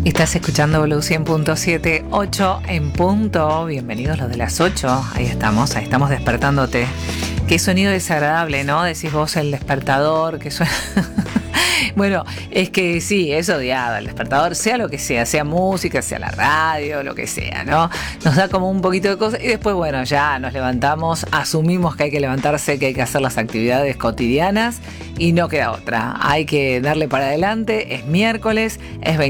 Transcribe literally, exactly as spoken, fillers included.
Estás escuchando Blue cien punto siete, ocho en punto. Bienvenidos los de las ocho. Ahí estamos, ahí estamos despertándote. Qué sonido desagradable, ¿no? Decís vos el despertador, que suena... Bueno, es que sí, es odiado el despertador, sea lo que sea, sea música, sea la radio, lo que sea, ¿no? Nos da como un poquito de cosas y después, bueno, ya nos levantamos, asumimos que hay que levantarse, que hay que hacer las actividades cotidianas y no queda otra. Hay que darle para adelante, es miércoles, es